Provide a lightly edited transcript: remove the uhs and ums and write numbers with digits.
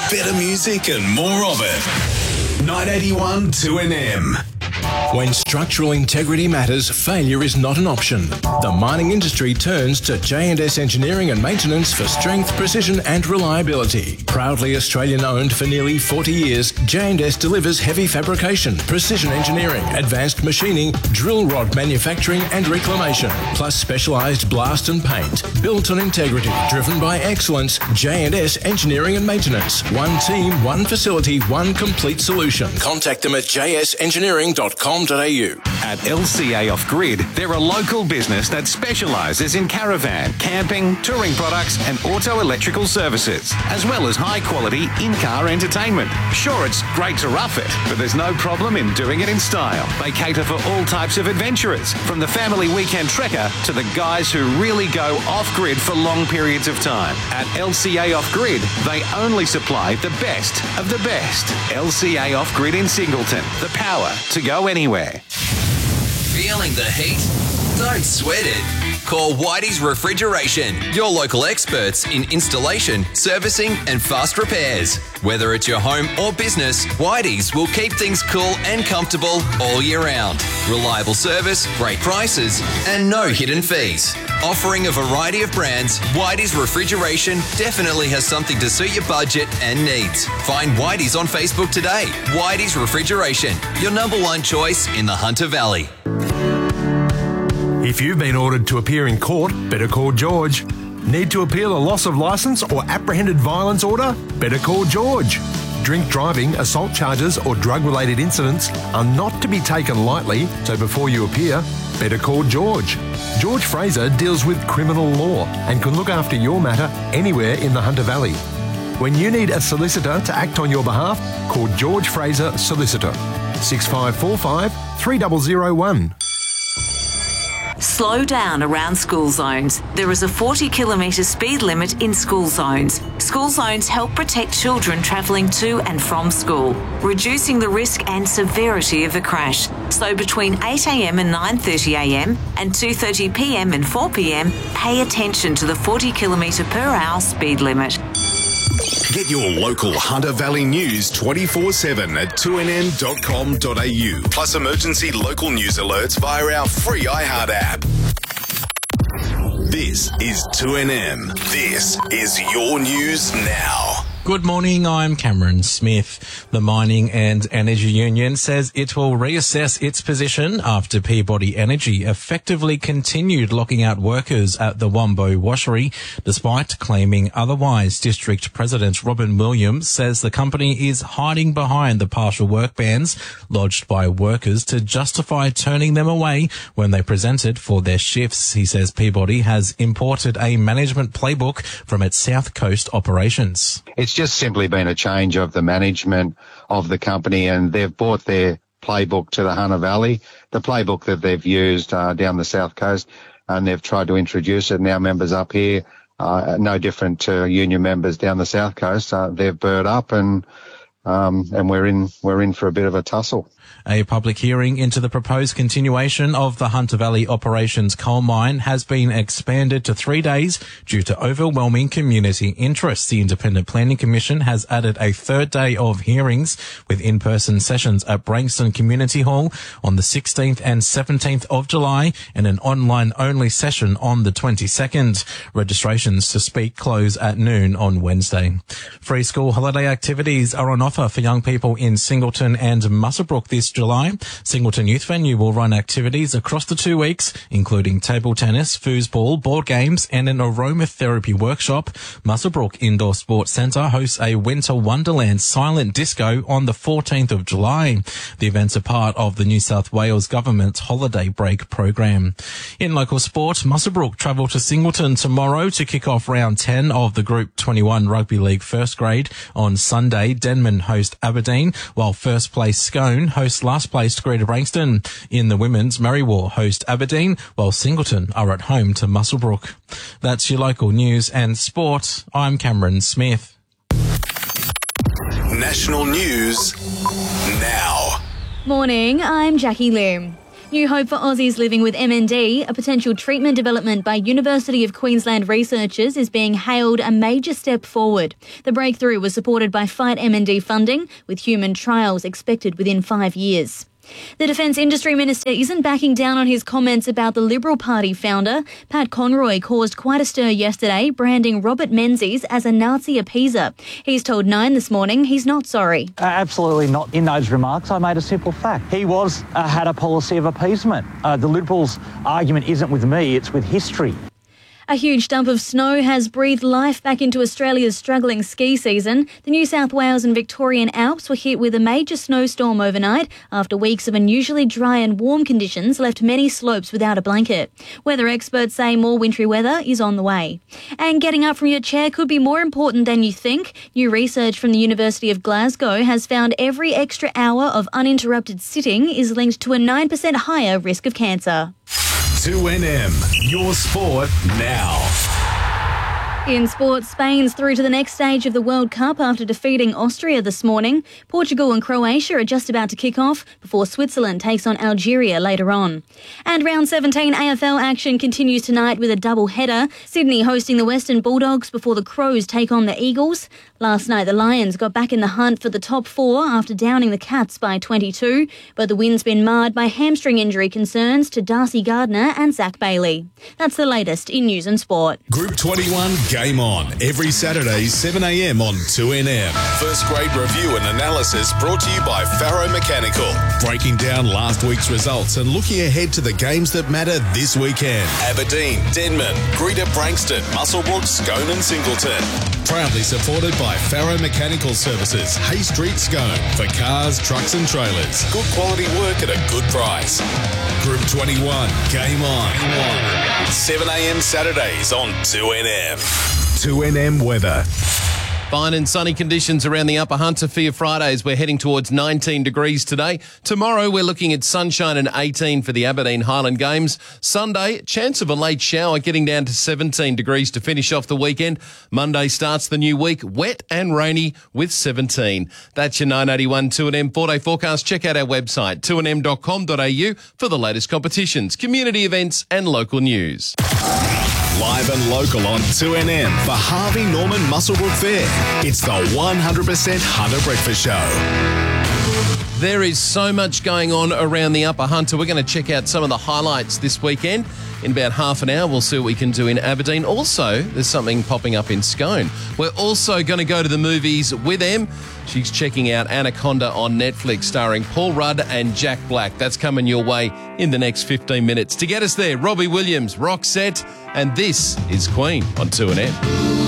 Better music and more of it. 981 2NM. When structural integrity matters, failure is not an option. The mining industry turns to J&S Engineering and Maintenance for strength, precision and reliability. Proudly Australian-owned for nearly 40 years, J&S delivers heavy fabrication, precision engineering, advanced machining, drill rod manufacturing and reclamation, plus specialised blast and paint. Built on integrity, driven by excellence, J&S Engineering and Maintenance. One team, one facility, one complete solution. Contact them at jsengineering.com.au. At LCA Off Grid, they're a local business that specialises in caravan, camping, touring products and auto electrical services, as well as high-quality in-car entertainment. Sure, it's great to rough it, but there's no problem in doing it in style. They cater for all types of adventurers, from the family weekend trekker to the guys who really go off-grid for long periods of time. At LCA Off Grid, they only supply the best of the best. LCA Off Grid in Singleton, the power to go anywhere. Feeling the heat? Don't sweat it. Call Whitey's Refrigeration, your local experts in installation, servicing and fast repairs. Whether it's your home or business, Whitey's will keep things cool and comfortable all year round. Reliable service, great prices and no hidden fees. Offering a variety of brands, Whitey's Refrigeration definitely has something to suit your budget and needs. Find Whitey's on Facebook today. Whitey's Refrigeration, your number one choice in the Hunter Valley. If you've been ordered to appear in court, better call George. Need to appeal a loss of licence or apprehended violence order? Better call George. Drink driving, assault charges or drug-related incidents are not to be taken lightly, so before you appear, better call George. George Fraser deals with criminal law and can look after your matter anywhere in the Hunter Valley. When you need a solicitor to act on your behalf, call George Fraser Solicitor. 6545 3001. Slow down around school zones. There is a 40-kilometre speed limit in school zones. School zones help protect children travelling to and from school, reducing the risk and severity of a crash. So between 8am and 9:30am and 2:30pm and 4pm, pay attention to the 40km/h speed limit. Get your local Hunter Valley news 24/7 at 2nm.com.au. Plus emergency local news alerts via our free iHeart app. This is 2NM. This is your news now. Good morning, I'm Cameron Smith. The Mining and Energy Union says it will reassess its position after Peabody Energy effectively continued locking out workers at the Wombo washery, despite claiming otherwise. District President Robin Williams says the company is hiding behind the partial work bans lodged by workers to justify turning them away when they presented for their shifts. He says Peabody has imported a management playbook from its South Coast operations. It's just simply been a change of the management of the company, and they've brought their playbook to the Hunter Valley, the playbook that they've used down the South Coast, and they've tried to introduce it. Now members up here, no different to union members down the South Coast, they've burred up and we're in for a bit of a tussle. A public hearing into the proposed continuation of the Hunter Valley Operations coal mine has been expanded to 3 days due to overwhelming community interest. The Independent Planning Commission has added a third day of hearings with in-person sessions at Brankston Community Hall on the 16th and 17th of July and an online-only session on the 22nd. Registrations to speak close at noon on Wednesday. Free school holiday activities are on offer for young people in Singleton and Muswellbrook this July. Singleton Youth Venue will run activities across the 2 weeks, including table tennis, foosball, board games and an aromatherapy workshop. Muswellbrook Indoor Sports Centre hosts a Winter Wonderland silent disco on the 14th of July. The events are part of the New South Wales Government's holiday break program. In local sport, Muswellbrook travel to Singleton tomorrow to kick off round 10 of the Group 21 Rugby League first grade. On Sunday, Denman host Aberdeen, while first place Scone host last placed Greater Brankston. In the women's, Marywar host Aberdeen, while Singleton are at home to Muswellbrook. That's your local news and sport. I'm Cameron Smith. National news now. Morning, I'm Jackie Loom. New hope for Aussies living with MND. A potential treatment development by University of Queensland researchers is being hailed a major step forward. The breakthrough was supported by Fight MND funding, with human trials expected within 5 years. The Defence Industry Minister isn't backing down on his comments about the Liberal Party founder. Pat Conroy caused quite a stir yesterday, branding Robert Menzies as a Nazi appeaser. He's told Nine this morning he's not sorry. Absolutely not. In those remarks, I made a simple fact. He had a policy of appeasement. The Liberals' argument isn't with me, it's with history. A huge dump of snow has breathed life back into Australia's struggling ski season. The New South Wales and Victorian Alps were hit with a major snowstorm overnight after weeks of unusually dry and warm conditions left many slopes without a blanket. Weather experts say more wintry weather is on the way. And getting up from your chair could be more important than you think. New research from the University of Glasgow has found every extra hour of uninterrupted sitting is linked to a 9% higher risk of cancer. 2NM, your sport now. In sport, Spain's through to the next stage of the World Cup after defeating Austria this morning. Portugal and Croatia are just about to kick off before Switzerland takes on Algeria later on. And round 17 AFL action continues tonight with a double header. Sydney hosting the Western Bulldogs before the Crows take on the Eagles. Last night the Lions got back in the hunt for the top four after downing the Cats by 22, but the win's been marred by hamstring injury concerns to Darcy Gardner and Zach Bailey. That's the latest in news and sport. Group 21 Game On, every Saturday 7am on 2NM. First grade review and analysis brought to you by Faro Mechanical. Breaking down last week's results and looking ahead to the games that matter this weekend. Aberdeen, Denman, Greater Brankston, Muswellbrook, Scone and Singleton. Proudly supported by Faro Mechanical Services, Hay Street, Scone. For cars, trucks and trailers. Good quality work at a good price. Group 21, Game On. 7am Saturdays on 2NM. 2NM weather. Fine and sunny conditions around the Upper Hunter for your Fridays. We're heading towards 19 degrees today. Tomorrow, we're looking at sunshine and 18 for the Aberdeen Highland Games. Sunday, chance of a late shower, getting down to 17 degrees to finish off the weekend. Monday starts the new week, wet and rainy with 17. That's your 981 2NM 4-day forecast. Check out our website, 2nm.com.au for the latest competitions, community events and local news. Live and local on 2NM for Harvey Norman Muswellbrook Fair. It's the 100% Hunter Breakfast Show. There is so much going on around the Upper Hunter. We're going to check out some of the highlights this weekend. In about half an hour, we'll see what we can do in Aberdeen. Also, there's something popping up in Scone. We're also going to go to the movies with Em. She's checking out Anaconda on Netflix, starring Paul Rudd and Jack Black. That's coming your way in the next 15 minutes. To get us there, Robbie Williams, Roxette, and this is Queen on 2NM.